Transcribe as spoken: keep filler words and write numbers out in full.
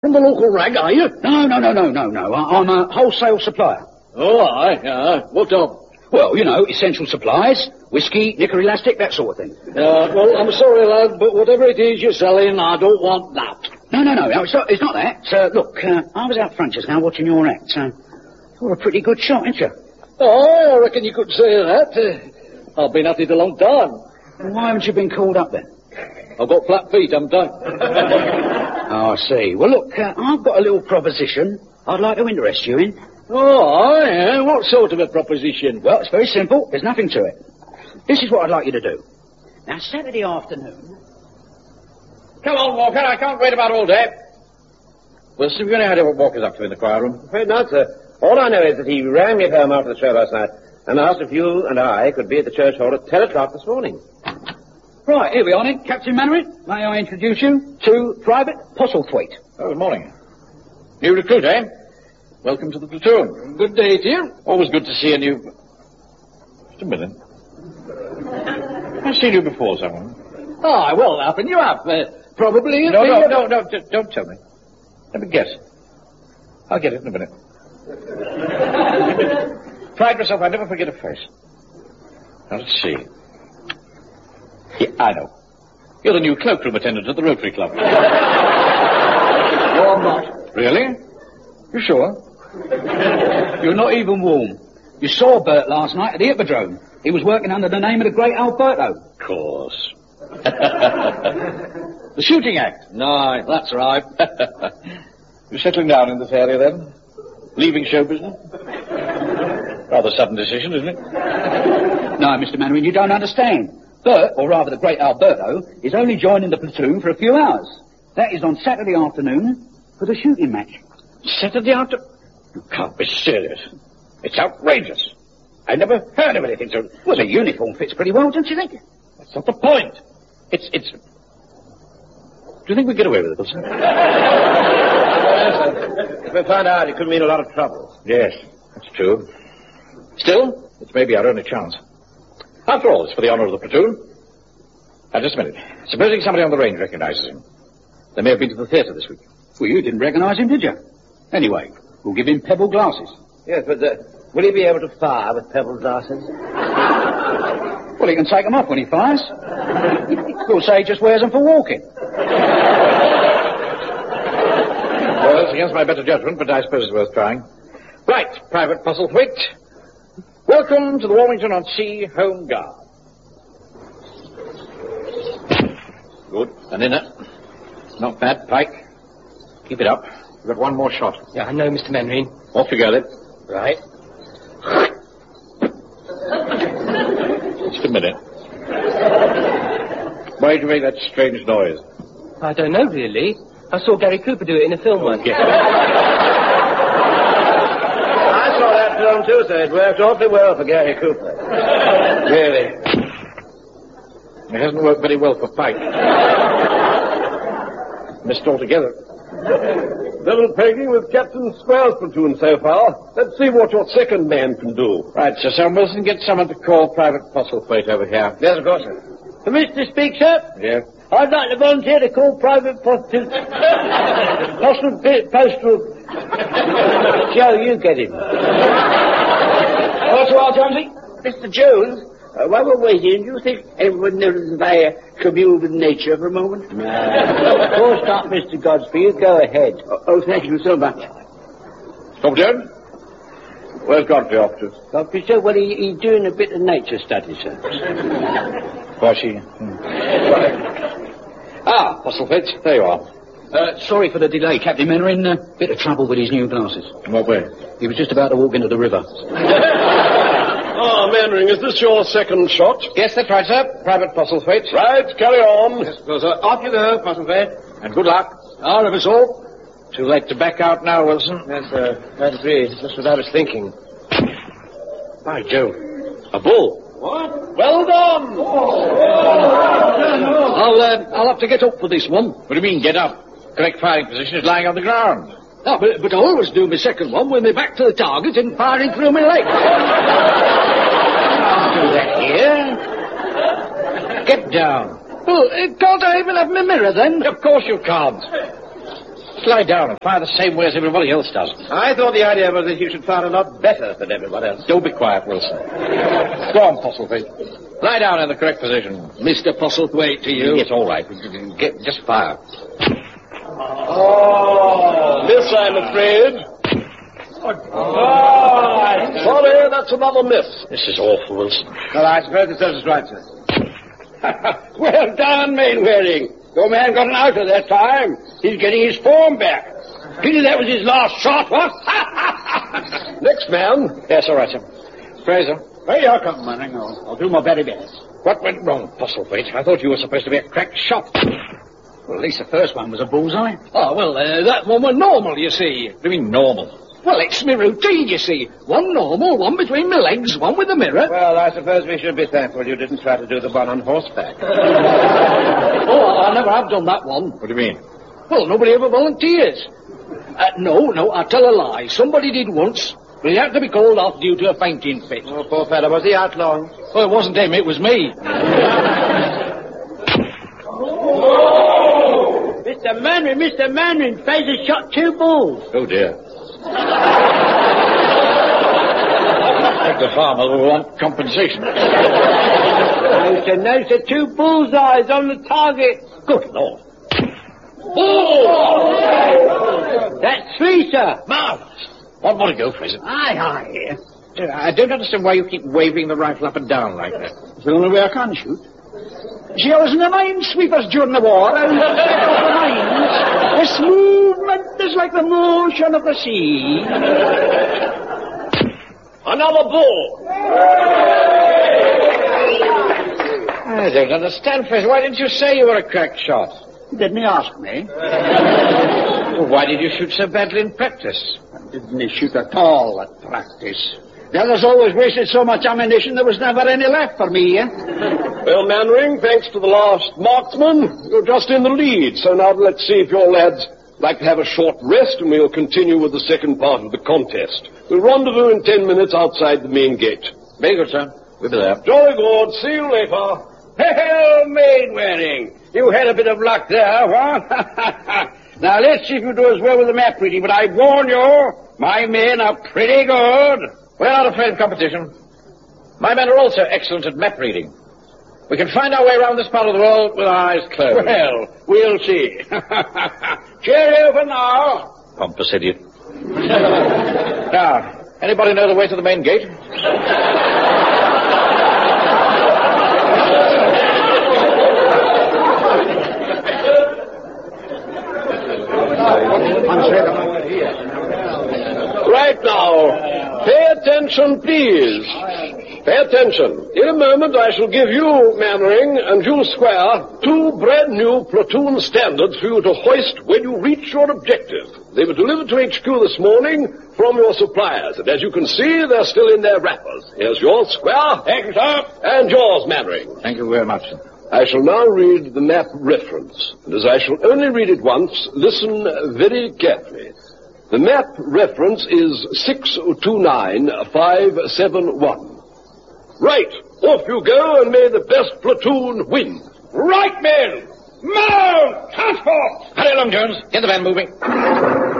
From the local rag, are you? No, no, no, no, no, no. I, I'm a wholesale supplier. Oh, aye, aye. What of? Well, you know, essential supplies, whiskey, nickel elastic, that sort of thing. Uh, well, I'm sorry, lad, but whatever it is you're selling, I don't want that. No, no, no, no, it's not, it's not that. Uh, look, uh, I was out front just now watching your act. Uh, you're a pretty good shot, ain't you? Oh, I reckon you could say that. Uh, I've been at it a long time. Well, why haven't you been called up then? I've got flat feet, haven't I? Oh, I see. Well, look, uh, I've got a little proposition I'd like to interest you in. Oh, aye, uh, what sort of a proposition? Well, it's very simple. There's nothing to it. This is what I'd like you to do. Now, Saturday afternoon... Come on, Walker, I can't wait about all day. Wilson, have you any idea what Walker's up to in the choir room? I'm afraid not, sir. All I know is that he rang me home after the show last night and asked if you and I could be at the church hall at ten o'clock this morning. Right, here we are then. Captain Mannering, may I introduce you to Private Postlethwaite. Oh, good morning. New recruit, eh? Welcome to the platoon. Good day to you. Always good to see a new... Just a minute. I've seen you before, someone. Ah, well, happen you have. Uh, probably... No, no, no, no, d- don't tell me. Let me guess. I'll get it in a minute. Pride myself, I never forget a face. Now, let's see. Yeah, I know. You're the new cloakroom attendant at the Rotary Club. No, I'm not. Really? You sure? You're not even warm. You saw Bert last night at the Hippodrome. He was working under the name of the great Alberto. Of course. The shooting act. No, that's right. You're settling down in this area, then? Leaving show business? Rather sudden decision, isn't it? No, Mister Mannering, you don't understand. Bert, or rather the great Alberto, is only joining the platoon for a few hours. That is on Saturday afternoon for the shooting match. Saturday after... You can't be serious. It's outrageous. I never heard of anything so... Well, the uniform fits pretty well, don't you think? That's not the point. It's... it's... Do you think we get away with it, Wilson? If we find out, it could mean a lot of trouble. Yes, that's true. Still, it's maybe our only chance. After all, it's for the honor of the platoon. Now, just a minute. Supposing somebody on the range recognizes him. They may have been to the theatre this week. Well, you didn't recognize him, did you? Anyway, we'll give him pebble glasses. Yes, but uh, will he be able to fire with pebble glasses? Well, he can take them off when he fires. We'll say he just wears them for walking. Well, it's against my better judgment, but I suppose it's worth trying. Right, Private Postlethwaite. Welcome to the Warmington-on-Sea Home Guard. Good. And in it. Not bad, Pike. Keep it up. You've got one more shot. Yeah, I know, Mister Mannering. Off you go, then. Right. Just a minute. Why did you make that strange noise? I don't know, really. I saw Gary Cooper do it in a film once. Yes. I saw that film too, sir. It worked awfully well for Gary Cooper. Really? It hasn't worked very well for Pike. Missed altogether. Double pegging with Captain Square's platoon so far. Let's see what your second man can do. Right, Sir Sam Wilson, get someone to call Private Postlethwaite over here. Yes, of course, sir. Permission to speak, sir? Yeah. I'd like to volunteer to call Private Postal... Postal... Postal... Joe, you get him. What's wrong, Jonesy? Mister Jones, uh, while we're waiting, do you think everyone knows if I uh, commune with nature for a moment? No. Of course not, Mister Godfrey. You go ahead. Oh, oh, thank you so much. Stop, Jones. Where's Godfrey off to? Godfrey, sir, well, he, he's doing a bit of nature study, sir. Why, she... Hmm. Ah, Postlethwaite, there you are. Uh, sorry for the delay, Captain Mannering. A uh, bit of trouble with his new glasses. In what way? He was just about to walk into the river. Ah, Mannering, is this your second shot? Yes, that's right, sir. Private Postlethwaite. Right, carry on. Yes, well, sir. Off you go, Postlethwaite. And good luck. All of us all. Too late to back out now, Wilson. Yes, sir. Quite agreed. Just what I was thinking. By Jove. A bull. What? Well done! I'll, uh, I'll have to get up for this one. What do you mean, get up? Correct firing position is lying on the ground. No, but, but I always do my second one with my back to the target and firing through my legs. Can't do that here. Get down. Well, uh, can't I even have my mirror then? Of course you can't. Slide down and fire the same way as everybody else does. I thought the idea was that you should fire a lot better than everyone else. Don't be quiet, Wilson. Go on, Postlethwaite. Lie down in the correct position. Mister Postlethwaite to you. It's all right. Get, just fire. Oh, miss, I'm afraid. Oh, sorry, that's another miss. This is awful, Wilson. Well, I suppose it serves us right, sir. Well done, Mainwaring. Your man got an outer that time. He's getting his form back. Pity that was his last shot, what? Next man. Yes, all right, sir. Fraser. Hey, you're coming, Manning. I'll, I'll do my very best. What went wrong, Postlethwaite? I thought you were supposed to be a crack shot. Well, at least the first one was a bullseye. Oh, well, uh, that one was normal, you see. What do you mean normal? Well, it's my routine, you see. One normal, one between my legs, one with the mirror. Well, I suppose we should be thankful you didn't try to do the one on horseback. Oh, I never have done that one. What do you mean? Well, nobody ever volunteers. Uh, no, no, I tell a lie. Somebody did once, but he had to be called off due to a fainting fit. Oh, poor fellow. Was he out long? Well, it wasn't him, it was me. Mister Manning, Mister Manning, Fraser shot two bulls. Oh, dear. The farmer will want compensation. No, sir, no, sir, two bullseyes on the target. Good Lord. Oh! That's three, sir. Marvellous. One more to go, Fraser. Aye, aye. I don't understand why you keep waving the rifle up and down like that. It's the only way I can shoot. See, I was in the minesweepers during the war, and the mines, this movement is like the motion of the sea. Another bull. I don't understand, Fraser. Why didn't you say you were a crack shot? Didn't he ask me? Well, why did you shoot so badly in practice? Didn't he shoot at all at practice? The others always wasted so much ammunition there was never any left for me, eh? Well, Mannering, thanks to the last marksman, you're just in the lead. So now let's see if your lads like to have a short rest, and we'll continue with the second part of the contest. We'll rendezvous in ten minutes outside the main gate. Very good, sir. We'll be there. Jolly good. See you later. Hell, Mainwaring, you had a bit of luck there, what? Now, let's see if you do as well with the map reading, but I warn you, my men are pretty good. We're not afraid of competition. My men are also excellent at map reading. We can find our way around this part of the world with our eyes closed. Well, we'll see. Cheerio for now. Pompous idiot. Now, anybody know the way to the main gate? Right now, pay attention, please. Pay attention. In a moment, I shall give you, Mannering, and you, Square, two brand new platoon standards for you to hoist when you reach your objective. They were delivered to H Q this morning from your suppliers, and as you can see, they're still in their wrappers. Here's yours, Square. Thank you, sir. And yours, Mannering. Thank you very much, sir. I shall now read the map reference, and as I shall only read it once, listen very carefully. The map reference is six two nine five seven one. Right, off you go, and may the best platoon win. Right, men! Mount! Transport! Hurry along, Jones. Get the van moving.